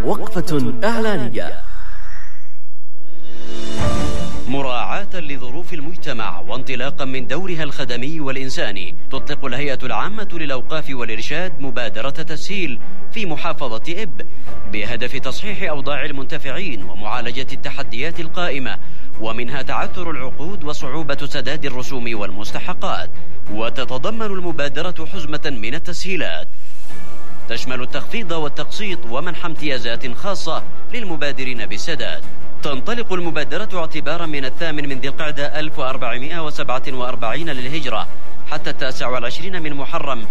وقفة إعلانية. مراعاة لظروف المجتمع وانطلاقا من دورها الخدمي والإنساني، تطلق الهيئة العامة للأوقاف والإرشاد مبادرة تسهيل في محافظة إب بهدف تصحيح أوضاع المنتفعين ومعالجة التحديات القائمة، ومنها تعثر العقود وصعوبة سداد الرسوم والمستحقات. وتتضمن المبادرة حزمة من التسهيلات تشمل التخفيض والتقسيط ومنح امتيازات خاصة للمبادرين بالسداد. تنطلق المبادرة اعتبارا من 8 ذي القعدة 1447 للهجرة حتى 29 من محرم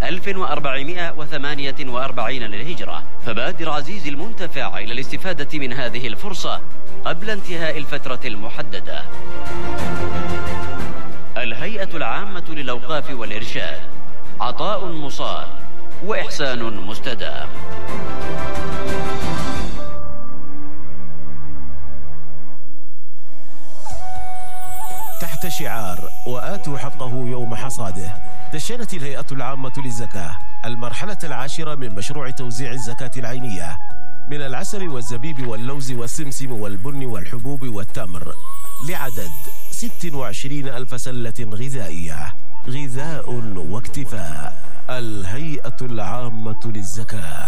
1448 للهجرة. فبادر عزيزي المنتفع إلى الاستفادة من هذه الفرصة قبل انتهاء الفترة المحددة. الهيئة العامة للأوقاف والإرشاد، عطاء مصال وإحسان مستدام. تحت شعار وآتوا حقه يوم حصاده، دشنت الهيئة العامة للزكاة المرحلة العاشرة من مشروع توزيع الزكاة العينية من العسل والزبيب واللوز والسمسم والبن والحبوب والتمر لعدد 26,000 سلة غذائية. غذاء واكتفاء. الهيئة العامة للزكاة.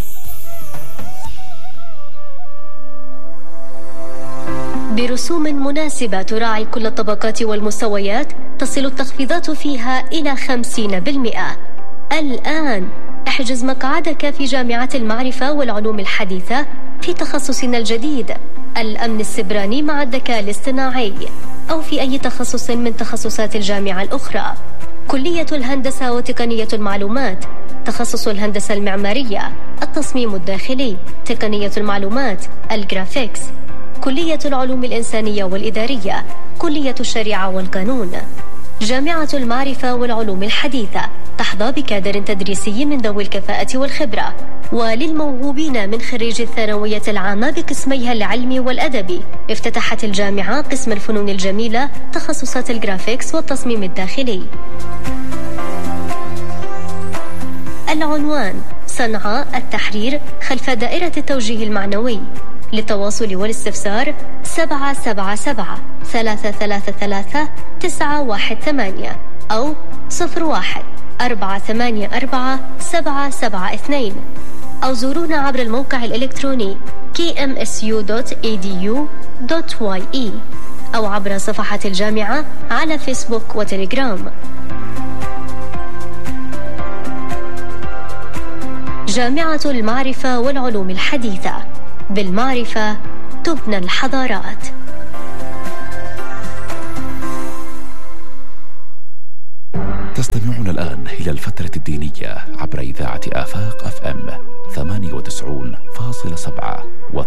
برسوم مناسبة تراعي كل الطبقات والمستويات، تصل التخفيضات فيها إلى 50%. الآن احجز مقعدك في جامعة المعرفة والعلوم الحديثة في تخصصنا الجديد الأمن السبراني مع الذكاء الاصطناعي، أو في أي تخصص من تخصصات الجامعة الأخرى. كلية الهندسة وتقنية المعلومات، تخصص الهندسة المعمارية، التصميم الداخلي، تقنية المعلومات، الجرافيكس، كلية العلوم الإنسانية والإدارية، كلية الشريعة والقانون. جامعة المعرفة والعلوم الحديثة تحظى بكادر تدريسي من ذوي الكفاءة والخبرة. وللموهوبين من خريج الثانوية العامة بقسميها العلمي والأدبي، افتتحت الجامعة قسم الفنون الجميلة، تخصصات الجرافيكس والتصميم الداخلي. العنوان: صنعاء التحرير خلف دائرة التوجيه المعنوي. للتواصل والاستفسار 777-333-918 أو 01-484-772 أو زورونا عبر الموقع الإلكتروني kmsu.edu.ye أو عبر صفحة الجامعة على فيسبوك وتليجرام. جامعة المعرفة والعلوم الحديثة، بالمعرفة تبنى الحضارات. تستمعون الآن إلى الفترة الدينية عبر إذاعة آفاق FM 98.7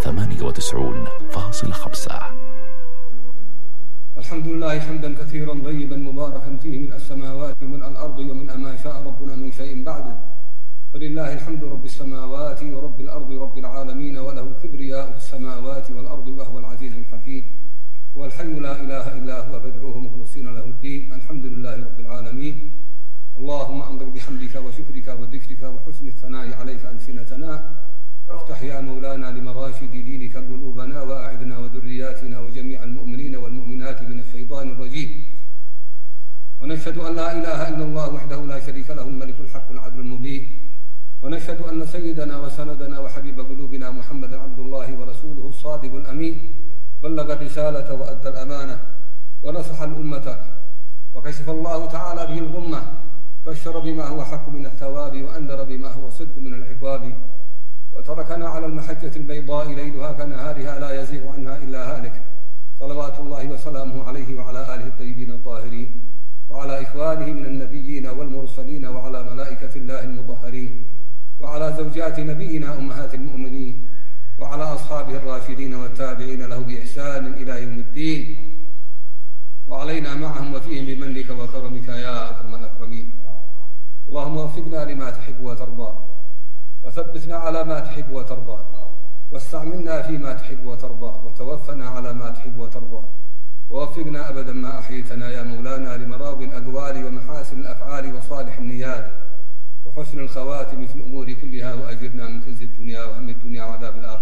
و98.5. الحمد لله حمدا كثيرا طيبا مباركا فيه من السماوات ومن الأرض ومن ما شاء ربنا من شيء بعده. فلله الحمد رب السماوات ورب الأرض ورب العالمين، وله الكبرياء في السماوات والأرض وهو العزيز الحكيم. والحي لا إله إلا هو فادعوه مخلصين له الدين. الحمد لله رب العالمين. اللهم أنطق بحمدك وشكرك وذكرك وحسن الثناء عليك ألسنتنا، وافتح يا مولانا لمراشد دينك قلوبنا، وأعذنا وذرياتنا وجميع المؤمنين والمؤمنات من الشيطان الرجيم. ونشهد أن لا إله إلا الله وحده لا شريك له الملك الحق العدل المبين. ونشهد أن سيدنا وسندنا وحبيب قلوبنا محمدا عبد الله ورسوله الصادق الأمين، بلغ الرسالة وأدى الأمانة ونصح الأمة وكشف الله تعالى به الغمة، بشر بما هو حق من الثواب وأنذر بما هو صدق من العقاب، وتركنا على المحجة البيضاء ليلها كنهارها لا يزيغ عنها إلا هالك، صلوات الله وسلامه عليه وعلى آله الطيبين الطاهرين وعلى إخوانه من النبيين والمرسلين وعلى ملائكة الله المطهرين وعلى زوجات نبينا أمهات المؤمنين وعلى أصحابه الراشدين والتابعين له بإحسان إلى يوم الدين، وعلينا معهم وفيهم بمنك وكرمك يا أكرم الأكرمين. اللهم وفقنا لما تحب وترضى، وثبتنا على ما تحب وترضى، واستعملنا فيما تحب وترضى، وتوفنا على ما تحب وترضى، ووفقنا أبدا ما أحييتنا يا مولانا لمراضي الأقوال ومحاسن الأفعال وصالح النيات وحسن الخواتم في الأمور كلها، وأجرنا من خزي الدنيا وهم الدنيا وعذاب الآخرة.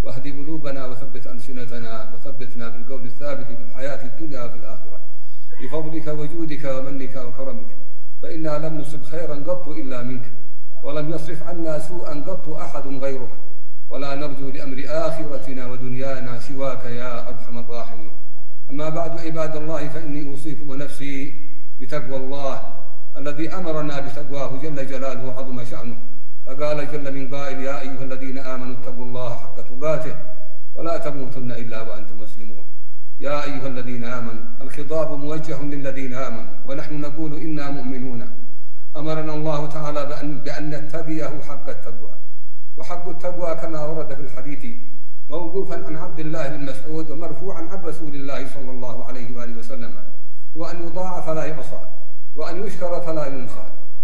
واهد قلوبنا وثبت ألسنتنا وثبتنا بالقول الثابت في الحياة الدنيا وفي الآخرة بفضلك وجودك ومنك وكرمك، فإنا لم نصب خيرا قط إلا منك، ولم يصرف عنا سوءا قط أحد غيرك، ولا نرجو لأمر آخرتنا ودنيانا سواك يا أرحم الراحمين. أما بعد عباد الله، فإني أوصيكم ونفسي بتقوى الله الذي أمرنا بتقواه جل جلاله وعظم شأنه، فقال جل من قائل: يا أيها الذين آمنوا اتقوا الله حق تقاته ولا تموتن إلا وأنتم مسلمون. يا أيها الذين آمنوا، الخطاب موجه للذين آمنوا، ونحن نقول إنا مؤمنون. أمرنا الله تعالى بأن نتقيه حق التقوى، وحق التقوى كما ورد في الحديث موقوفا عن عبد الله بن مسعود ومرفوعا عن رسول الله صلى الله عليه وآله وسلم: وأن يطاع فلا يعصى، وأن يشكر فلا ينسى.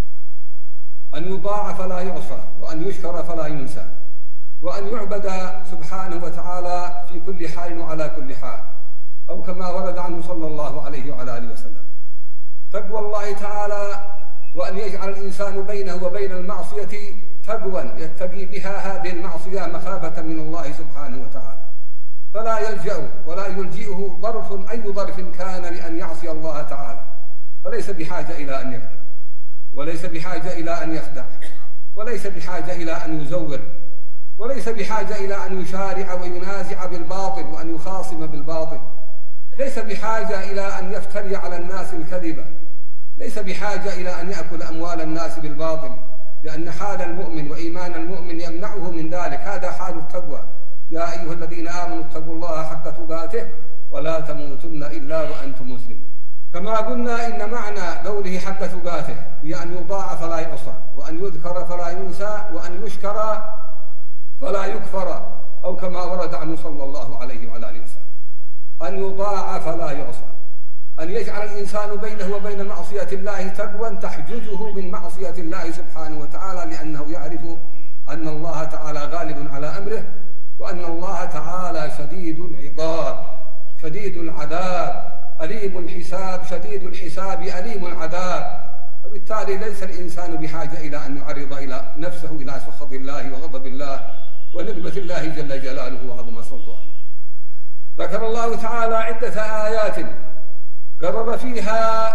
أن يطاع فلا يعصى، وأن يشكر فلا ينسى، وأن يعبد سبحانه وتعالى في كل حال وعلى كل حال، أو كما ورد عنه صلى الله عليه وعلى آله وسلم. تقوى الله تعالى وأن يجعل الإنسان بينه وبين المعصية تقوى يتقي بها هذه المعصية مخافة من الله سبحانه وتعالى، فلا يلجأ ولا يلجئه ظرف أي ظرف كان لأن يعصي الله تعالى، فليس بحاجة إلى أن يكذب، وليس بحاجة إلى أن يخدع، وليس بحاجة إلى أن يزور، وليس بحاجة إلى أن يشارع وينازع بالباطل وأن يخاصم بالباطل، ليس بحاجة إلى أن يفتري على الناس الكذبة، ليس بحاجة إلى أن يأكل أموال الناس بالباطل، لأن حال المؤمن وإيمان المؤمن يمنعه من ذلك. هذا حال التقوى. يا أيها الذين آمنوا اتقوا الله حق تقاته ولا تموتن إلا وأنتم مسلمون. كما قلنا إن معنى قوله حق تقاته هي أن يطاع فلا يعصى، وأن يذكر فلا ينسى، وأن يشكر فلا يكفر، أو كما ورد عنه صلى الله عليه وعلى آله وسلم: أن يطاع فلا يعصى، أن يجعل الإنسان بينه وبين معصية الله تقوى تحجزه من معصية الله سبحانه وتعالى، لأنه يعرف أن الله تعالى غالب على أمره، وأن الله تعالى شديد العقاب شديد العذاب أليم الحساب شديد الحساب أليم العذاب. وبالتالي ليس الإنسان بحاجة إلى أن يعرض إلى نفسه إلى سخط الله وغضب الله ونقمة الله جل جلاله وعظم سلطانه. ذكر الله تعالى عدة آيات قرر فيها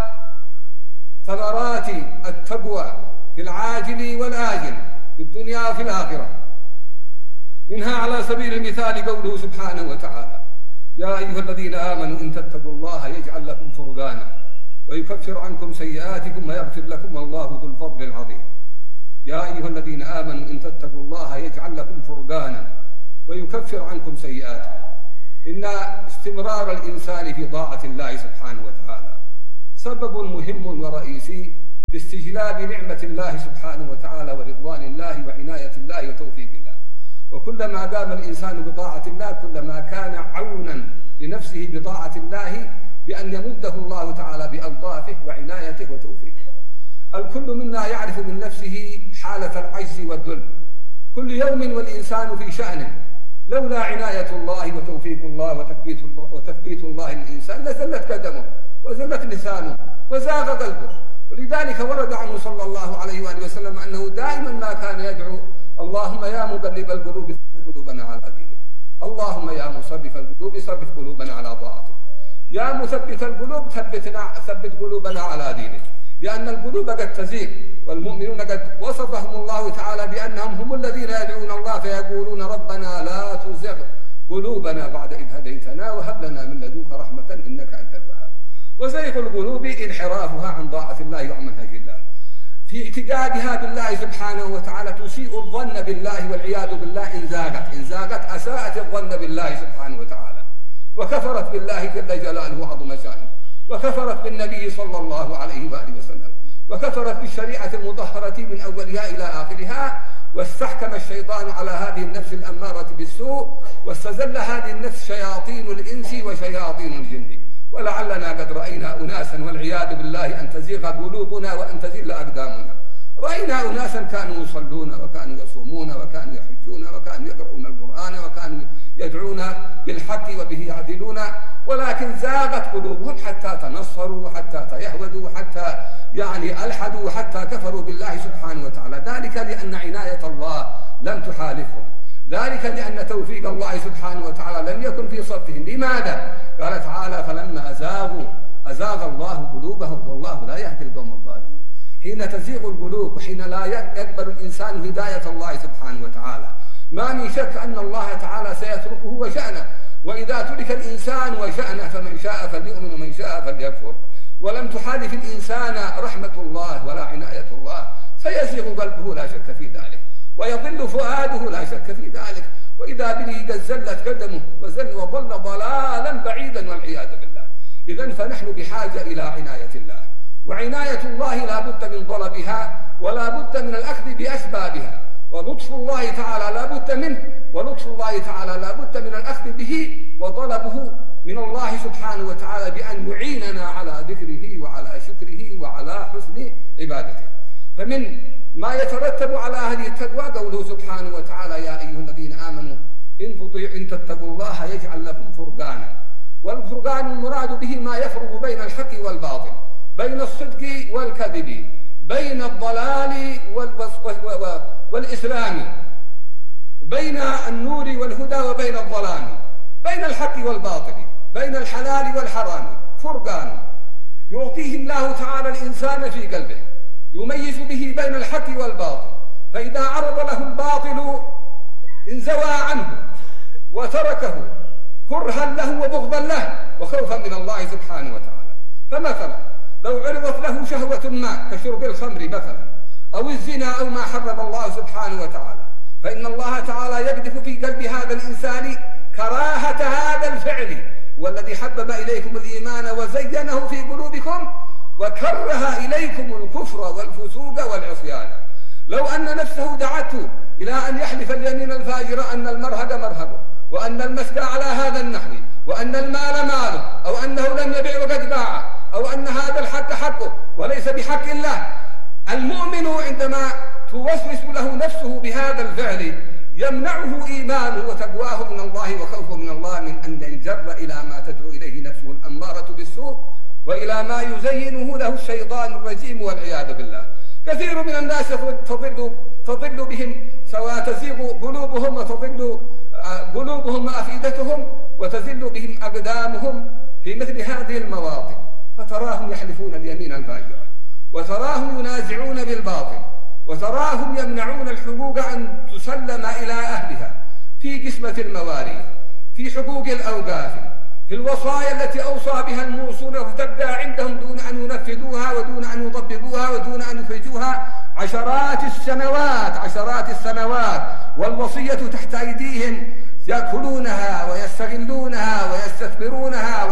ثمرات التقوى في العاجل والآجل في الدنيا وفي الآخرة. منها على سبيل المثال قوله سبحانه وتعالى: يا أيها الذين آمنوا إن تتقوا الله يجعل لكم فرقانا ويكفر عنكم سيئاتكم ويغفر لكم والله ذو الفضل العظيم. يا أيها الذين آمنوا إن تتقوا الله يجعل لكم فرقانا ويكفر عنكم سيئاتكم. إن استمرار الإنسان في طاعة الله سبحانه وتعالى سبب مهم ورئيسي في استجلاب نعمة الله سبحانه وتعالى ورضوان الله وعناية الله وتوفيق الله. وكلما دام الإنسان بطاعة الله كلما كان عونا لنفسه بطاعة الله بأن يمده الله تعالى بألطافه وعنايته وتوفيقه. الكل منا يعرف من نفسه حالة العجز والذل، كل يوم والإنسان في شأنه، لولا عناية الله وتوفيق الله وتثبيت الله للإنسان لزلت قدمه وزلت لسانه وزاغ قلبه. ولذلك ورد عنه صلى الله عليه وآله وسلم أنه دائما ما كان يدعو: اللهم يا مقلب القلوب ثبت قلوبنا على دينك، اللهم يا مصرف القلوب صرف قلوبنا على طاعتك، يا مثبت القلوب ثبت قلوبنا على دينك. لأن القلوب قد تزيغ، والمؤمنون قد وصفهم الله تعالى بأنهم هم الذين يدعون الله فيقولون: ربنا لا تزغ قلوبنا بعد إذ هديتنا وهب لنا من لدنك رحمة إنك أنت الوهاب. وزيغ القلوب انحرافها عن طاعة الله وعن منهج الله، في اعتقادها بالله سبحانه وتعالى تسيء الظن بالله والعياذ بالله. إن زاغت أساءت الظن بالله سبحانه وتعالى، وكفرت بالله جل جلاله وعظم شأنه، وكفرت بالنبي صلى الله عليه وآله وسلم، وكفرت بالشريعة المطهرة من أولها إلى آخرها. واستحكم الشيطان على هذه النفس الأمارة بالسوء، واستزل هذه النفس شياطين الإنس وشياطين الجن. ولعلنا قد رأينا أناسا والعياذ بالله أن تزيغ قلوبنا وأن تزل أقدامنا. رأينا أناسا كانوا يصلون وكانوا يصومون وكانوا يحجون وكانوا يقرؤون القرآن وكانوا يدعون بالحق وبه يعدلون، ولكن زاغت قلوبهم حتى تنصروا وحتى تيهودوا وحتى ألحدوا وحتى كفروا بالله سبحانه وتعالى. ذلك لأن عناية الله لم تحالفهم، ذلك لأن توفيق الله سبحانه وتعالى لم يكن في صفهم. لماذا؟ قال تعالى فلما أزاغ الله قلوبهم والله لا يهدي القوم الظالمين. حين تزيغ القلوب وحين لا يقبل الإنسان هداية الله سبحانه وتعالى ما من شك أن الله تعالى سيتركه وشأنه. وإذا ترك الإنسان وشأنه فمن شاء فليؤمن ومن شاء فليكفر. ولم تحالف الإنسان رحمة الله ولا عناية الله، سيزيغ قلبه لا شك في ذلك، ويضل فؤاده لا شك في ذلك، وإذا به قد زلت قدمه وضل ضلالا بعيدا والعياذ بالله. إذن فنحن بحاجة إلى عناية الله، وعناية الله لا بد من طلبها ولا بد من الأخذ بأسبابها، ولطف الله تعالى لا بد منه، ولطف الله تعالى لا بد من الأخذ به وطلبه من الله سبحانه وتعالى بأن يعيننا على ذكره وعلى شكره وعلى حسن عبادته. فمن ما يترتب على هذه التقوى قوله سبحانه وتعالى يا أيها الذين آمنوا إن تتقوا الله يجعل لكم فرقانا. والفرقان المراد به ما يفرق بين الحق والباطل، بين الصدق والكذب، بين الضلال والإسلام، بين النور والهدى وبين الظلام، بين الحق والباطل، بين الحلال والحرام. فرقان يعطيه الله تعالى الإنسان في قلبه يميز به بين الحق والباطل، فإذا عرض له الباطل انزوى عنه وتركه كرها له وبغضا له وخوفا من الله سبحانه وتعالى. فمثلا لو عرضت له شهوة ما كشرب الخمر مثلا أو الزنا أو ما حرم الله سبحانه وتعالى، فإن الله تعالى يقذف في قلب هذا الإنسان كراهة هذا الفعل، والذي حبب إليكم الإيمان وزينه في قلوبكم وكره إليكم الكفر والفسوق والعصيان. لو أن نفسه دعته إلى أن يحلف اليمين الفاجر أن المرهق مرهقه، وأن المسك على هذا النحو، وأن المال ماله، أو أنه لم يبيع وقد باع، أو أن هذا الحق حقه وليس بحق الله، المؤمن عندما توسوس له نفسه بهذا الفعل يمنعه إيمانه وتقواه من الله وخوفه من الله من أن ينجر إلى ما تدعو إليه نفسه الأمارة بالسوء وإلى ما يزينه له الشيطان الرجيم والعياذ بالله. كثير من الناس تضل بهم سواء تزيغ قلوبهم وتضل قلوبهم وأفئدتهم وتزل بهم أقدامهم في مثل هذه المواطن، فتراهم يحلفون اليمين الفاجرة، وتراهم ينازعون بالباطل، وتراهم يمنعون الحقوق أن تسلم إلى أهلها في قسمة المواريث، في حقوق الأوقاف، في الوصايا التي أوصى بها الموصون وتبدأ عندهم دون أن ينفذوها ودون أن يطبقوها ودون أن يخرجوها عشرات السنوات، والوصية تحت أيديهم يأكلونها ويستغلونها ويستثمرونها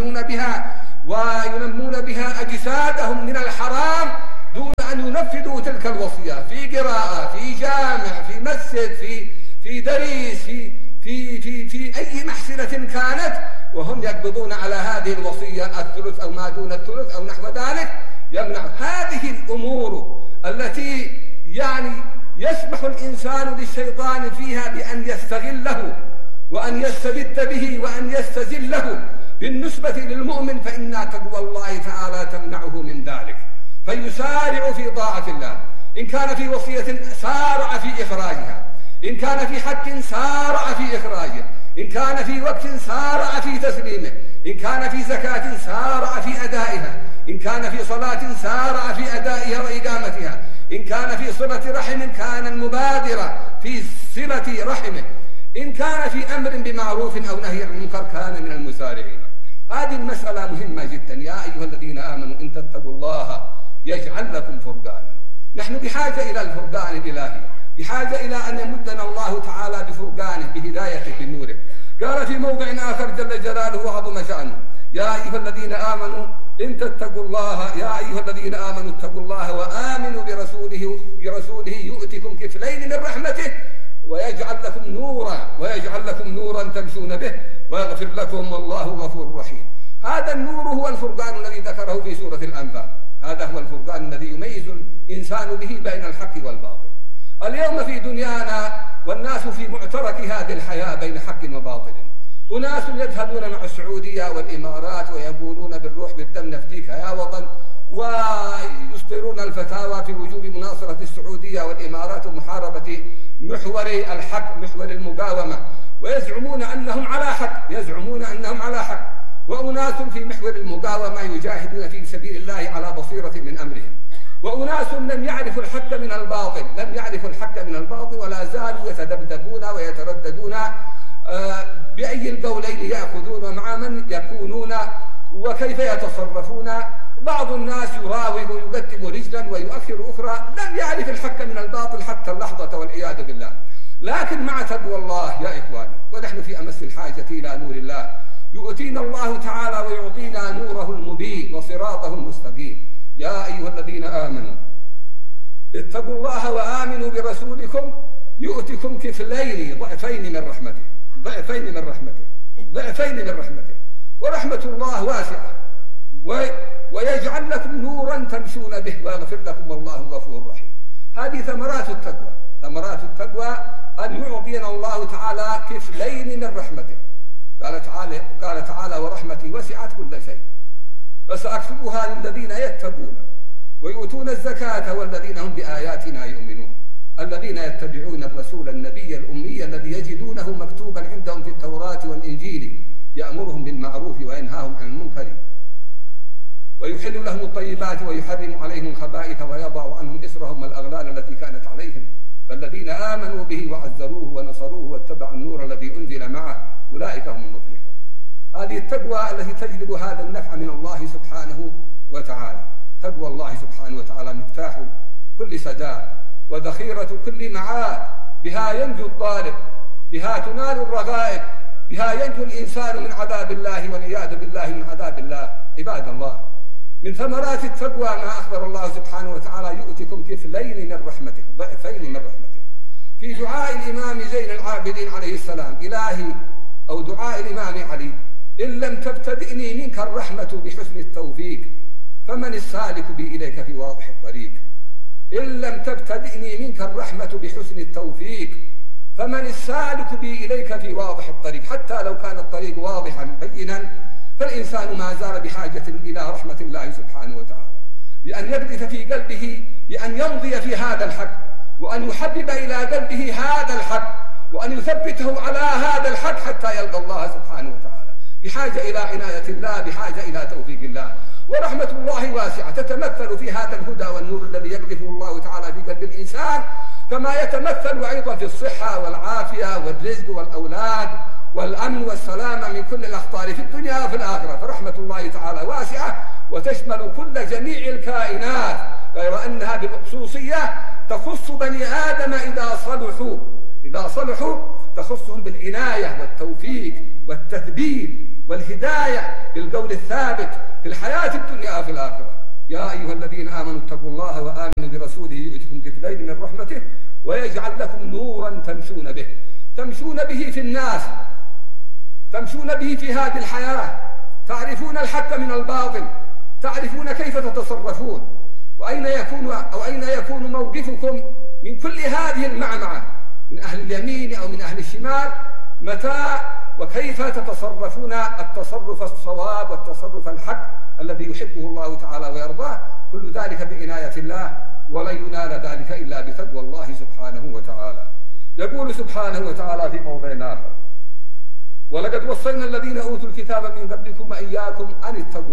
وينمون بها أجسادهم من الحرام دون أن ينفذوا تلك الوصية في قراءة، في جامع، في مسجد، في دريس، في أي محسنة كانت، وهم يقبضون على هذه الوصية الثلث أو ما دون الثلث أو نحو ذلك. يمنع هذه الأمور التي يسمح الإنسان للشيطان فيها بأن يستغله وأن يستبد به وأن يستزله. بالنسبة للمؤمن فإن تقوى الله تعالى تمنعه من ذلك، فيسارع في طاعة الله. إن كان في وصية سارع في إخراجها، إن كان في حق سارع في إخراجه، إن كان في وقت سارع في تسليمه، إن كان في زكاة سارع في أدائها، إن كان في صلاة سارع في أدائها وإقامتها، إن كان في صلة رحم كان المبادر في صلة رحمه، إن كان في أمر بمعروف أو نهي عن منكر كان من المسارعين. هذه المسألة مهمة جدا. يا أيها الذين آمنوا إن تتقوا الله يجعل لكم فرقانا. نحن بحاجة إلى الفرقان الإلهي، بحاجة إلى أن يمدنا الله تعالى بفرقانه بهدايته بنوره. قال في موضع آخر جل جلاله وعظم شأنه يا أيها الذين آمنوا إن تتقوا الله يا أيها الذين آمنوا اتقوا الله وآمنوا برسوله يؤتكم كفلين من رحمته ويجعل لكم نورا تمشون به ويغفر لكم والله غفور رحيم. هذا النور هو الفرقان الذي ذكره في سورة الأنفال. هذا هو الفرقان الذي يميز الإنسان به بين الحق والباطل. اليوم في دنيانا والناس في معترك هذه الحياة بين حق وباطل، أناس يذهبون مع السعودية والإمارات ويقولون بالروح بالدم نفديك يا وطن، ويصدرون الفتاوى في وجوب مناصرة السعودية والإمارات ومحاربة محور الحق، محور المقاومة، ويزعمون أنهم على حق، وأناس في محور المقاومة يجاهدون في سبيل الله على بصيرة من أمرهم، وأناس لم يعرفوا الحق من الباطل ولا زالوا يتذبذبون ويترددون بأي القولين يأخذون ومع من يكونون وكيف يتصرفون. بعض الناس يراوغ ويقدم رجلا ويؤخر أخرى، لم يعرف الحق من الباطل حتى اللحظة والعياذ بالله. لكن مع تقوى الله يا إخواني، ونحن في أمس الحاجة إلى نور الله، يؤتينا الله تعالى ويعطينا نوره المبين وصراطه المستقيم. يا أيها الذين آمنوا اتقوا الله وآمنوا برسولكم يؤتكم كفلين ضعفين من رحمته، ورحمة الله واسعة، ويجعل لكم نورا تمشون به ويغفر لكم والله غفور رحيم. هذه ثمرات التقوى أن يعطينا الله تعالى كفلين من رحمته. قال تعالى ورحمتي وسعت كل شيء فسأكتبها للذين يتقون ويؤتون الزكاة والذين هم بآياتنا يؤمنون، الذين يتبعون الرسول النبي الأمي الذي يجدونه مكتوبا عندهم في التوراة والإنجيل يأمرهم بالمعروف وينهاهم عن المنكر ويحل لهم الطيبات ويحرم عليهم الخبائث ويضع عنهم إسرهم والأغلال التي كانت عليهم، فالذين آمنوا به وعزروه ونصروه واتبعوا النور الذي أنزل معه أولئك هم المفلحون. هذه التقوى التي تجلب هذا النفع من الله سبحانه وتعالى. تقوى الله سبحانه وتعالى مفتاح كل سداد وذخيرة كل معاد، بها ينجو الطالب، بها تنال الرغائب، بها ينجو الإنسان من عذاب الله والعياذ بالله من عذاب الله. عباد الله، من ثمرات التقوى ما أخبر الله سبحانه وتعالى يؤتكم كفلين من رحمته، ضعفين من رحمته. في دعاء الإمام زين العابدين عليه السلام إلهي، أو دعاء الإمام علي: إن لم تبتدئني منك الرحمة بحسن التوفيق فمن السالك بي إليك في واضح الطريق. إن لم تبتدئني منك الرحمة بحسن التوفيق فمن السالك بي إليك في واضح الطريق. حتى لو كان الطريق واضحا بينا فالإنسان ما زال بحاجة إلى رحمة الله سبحانه وتعالى، بأن يقذف في قلبه، بأن يمضي في هذا الحق، وأن يحبب إلى قلبه هذا الحق، وأن يثبته على هذا الحق حتى يلقى الله سبحانه وتعالى. بحاجة إلى عناية الله، بحاجة إلى توفيق الله. ورحمة الله واسعة تتمثل في هذا الهدى والنور الذي يقذفه الله تعالى في قلب الإنسان، كما يتمثل أيضا في الصحة والعافية والرزق والأولاد والأمن والسلامة من كل الأخطار في الدنيا وفي الآخرة. فرحمة الله تعالى واسعة وتشمل كل جميع الكائنات، غير أنها بالخصوصية تخص بني آدم إذا صلحوا تخصهم بالعناية والتوفيق والتثبيت والهداية بالقول الثابت في الحياة الدنيا وفي الآخرة. يا أيها الذين آمنوا اتقوا الله وآمنوا برسوله يؤتكم كفلين من رحمته ويجعل لكم نورا تمشون به في الناس، تمشون به في هذه الحياة، تعرفون الحق من الباطل، تعرفون كيف تتصرفون، وأين يكون موقفكم من كل هذه المعمعة من أهل اليمين أو من أهل الشمال، متى وكيف تتصرفون التصرف الصواب والتصرف الحق الذي يحبه الله تعالى ويرضاه. كل ذلك بعناية الله، ولن ينال ذلك إلا بتقوى الله سبحانه وتعالى. يقول سبحانه وتعالى في موضع آخر: ولقد وصينا الذين أوتوا الكتاب من قبلكم وإياكم أن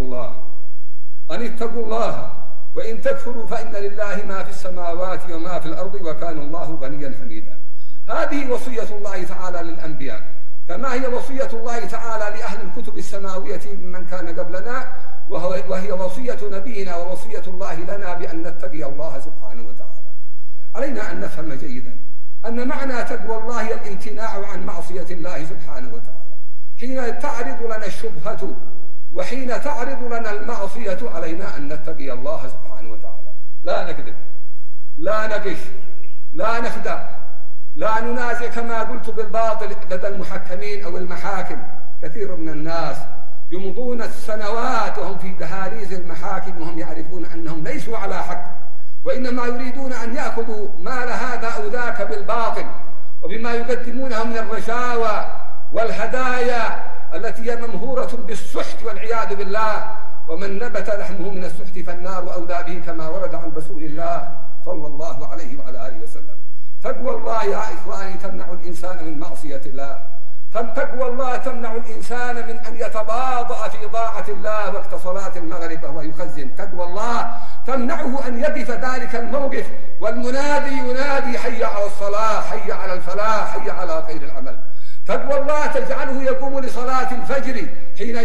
اتقوا الله وإن تكفروا فإن لله ما في السماوات وما في الأرض وكان الله غنيا حميدا. هذه وصية الله تعالى للأنبياء، كما هي وصية الله تعالى لأهل الكتب السماوية ممن كان قبلنا، وهي وصية نبينا ووصية الله لنا بأن نتقي الله سبحانه وتعالى. علينا أن نفهم جيدا أن معنى تقوى الله هي الامتناع عن معصية الله سبحانه وتعالى. حين تعرض لنا الشبهة وحين تعرض لنا المعصية علينا أن نتقي الله سبحانه وتعالى، لا نكذب، لا نغش، لا نخدع، لا ننازع كما قلت بالباطل لدى المحكمين أو المحاكم. كثير من الناس يمضون السنوات وهم في دهاليز المحاكم وهم يعرفون أنهم ليسوا على حق، وإنما يريدون أن يأخذوا مال هذا أو ذاك بالباطل وبما يقدمونه من الرشاوى والهدايا التي هي ممهورة بالسحت والعياذ بالله. ومن نبت لحمه من السحت فالنار أولى به، كما ورد عن رسول الله صلى الله عليه وعلى آله وسلم. تقوى الله يا إخواني تمنع الإنسان من معصية الله. تقوى الله تمنع الإنسان من أن يتباطأ في طاعة الله وقت صلاة المغرب وهو يخزن. تقوى الله تمنعه أن يقف ذلك الموقف والمنادي ينادي حي على الصلاة، حي على الفلاح، حي على خير العمل. تقوى الله تجعله يقوم لصلاة الفجر حين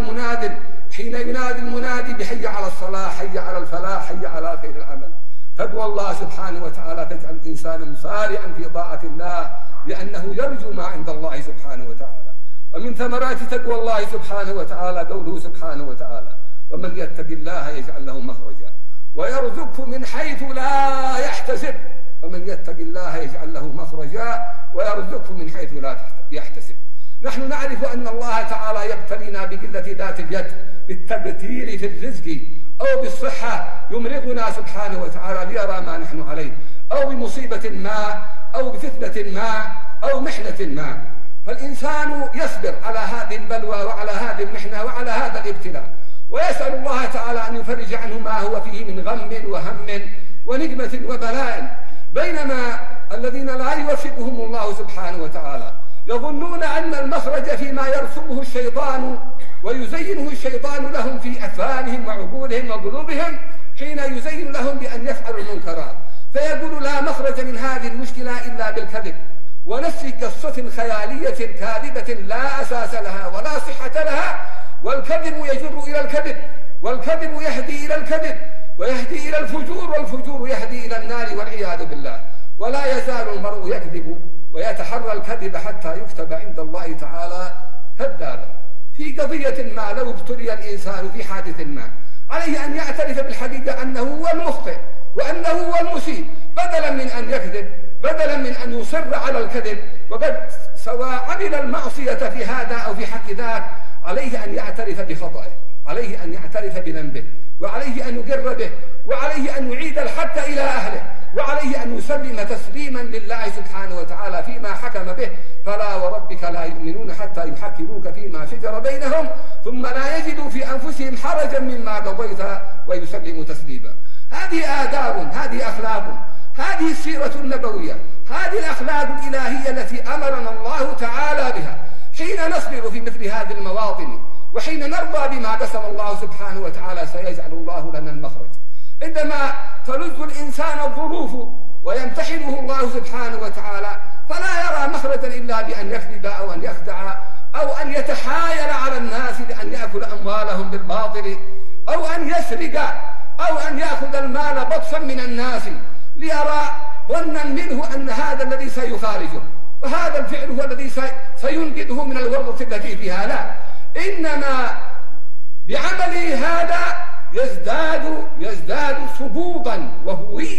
ينادي المنادي بحي على الصلاة، حي على الفلاح، حي على خير العمل. تقوى الله سبحانه وتعالى تجعل الإنسان مسارعا في طاعة الله لأنه يرجو ما عند الله سبحانه وتعالى. ومن ثمرات تقوى الله سبحانه وتعالى قوله سبحانه وتعالى: ومن يتق الله يجعل له مخرجا ويرزقه من حيث لا يحتسب. ومن يتق الله يجعل له مخرجا ويرزقه من حيث لا يحتسب. نحن نعرف أن الله تعالى يبتلينا بقلة ذات اليد، بالتبتير في الرزق، أو بالصحة يمرضنا سبحانه وتعالى ليرى ما نحن عليه، أو بمصيبة ما، أو بفتنة ما، أو محنة ما. فالإنسان يصبر على هذه البلوى وعلى هذه المحنة وعلى هذا الابتلاء، ويسأل الله تعالى أن يفرج عنه ما هو فيه من غم وهم ونقمة وبلاء. بينما الذين لا يوفقهم الله سبحانه وتعالى يظنون أن المخرج فيما يرسمه الشيطان ويزينه الشيطان لهم في أفعالهم وعقولهم وقلوبهم، حين يزين لهم بأن يفعلوا المنكرات، فيقول لا مخرج من هذه المشكلة إلا بالكذب ونفس قصة خيالية كاذبة لا أساس لها ولا صحة لها. والكذب يجر إلى الكذب، والكذب يهدي إلى الكذب، ويهدي إلى الفجور، والفجور يهدي إلى النار والعياذ بالله. ولا يزال المرء يكذب ويتحرى الكذب حتى يكتب عند الله تعالى كذابا. في قضية ما لو ابتلي الإنسان في حادث ما عليه أن يعترف بالحقيقة أنه هو المخطئ وأنه هو المسيء، بدلا من أن يكذب، بدلا من أن يصر على الكذب. وقد سواء عمل المعصية في هذا أو في حق ذاك عليه أن يعترف بخطئه، عليه أن يعترف بذنبه، وعليه أن يقر به، وعليه أن يعيد الحق إلى أهله، وعليه أن يسلم تسليما لله سبحانه وتعالى فيما حكم به. فلا وربك لا يؤمنون حتى يحكموك فيما شجر بينهم ثم لا يجدوا في أنفسهم حرجا مما قضيت ويسلموا تسليما. هذه آداب، هذه أخلاق، هذه السيرة النبوية، هذه الأخلاق الإلهية التي أمرنا الله تعالى بها حين نصبر في مثل هذه المواطن، وحين نرضى بما قسم الله سبحانه وتعالى سيجعل الله لنا المخرج. عندما تلذ الإنسان الظروف ويمتحنه الله سبحانه وتعالى فلا يرى مخرجا إلا بأن يكذب أو أن يخدع أو أن يتحايل على الناس لأن يأكل أموالهم بالباطل، أو أن يسرق، أو أن يأخذ المال بطشا من الناس ليرى ظنا منه أن هذا الذي سيخارجه وهذا الفعل هو الذي سينقذه من الورطة التي فيها. لا، إنما بعمله هذا يزداد